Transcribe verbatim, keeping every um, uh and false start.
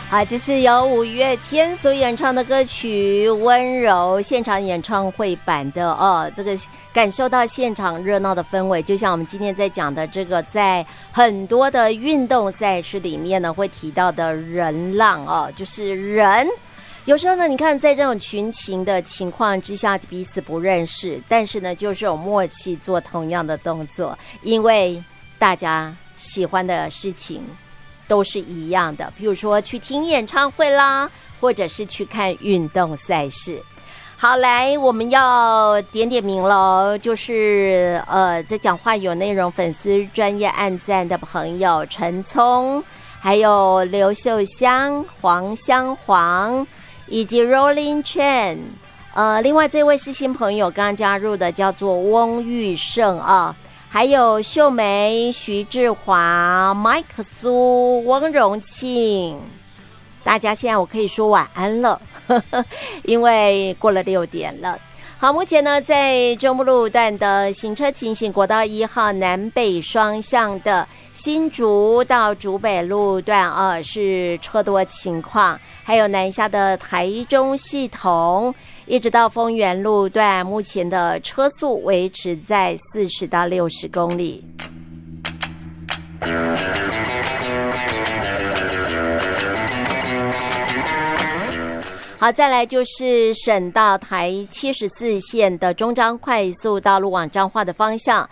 好，这是由五月天所演唱的歌曲《温柔》现场演唱会版的哦，这个感受到现场热闹的氛围，就像我们今天在讲的这个，在很多的运动赛事里面呢会提到的人浪哦，就是人。有时候呢，你看在这种群情的情况之下，彼此不认识，但是呢，就是有默契做同样的动作，因为大家喜欢的事情都是一样的，比如说去听演唱会啦，或者是去看运动赛事。好，来，我们要点点名了，就是呃，在讲话有内容，粉丝专业按赞的朋友陈聪，还有刘秀香、黄香黄，以及 Rolling Chen。呃，另外这位是新朋友刚刚加入的，叫做翁玉胜啊。还有秀梅、徐志华、麦克苏、汪荣庆，大家现在我可以说晚安了，呵呵，因为过了六点了。好，目前呢，在中部路段的行车情形，国道一号南北双向的新竹到竹北路段啊是车多情况，还有南下的台中系统，一直到丰原路段，目前的车速维持在四十到六十公里。好，再来就是省道台七十四线的中彰快速道路往彰化的方向，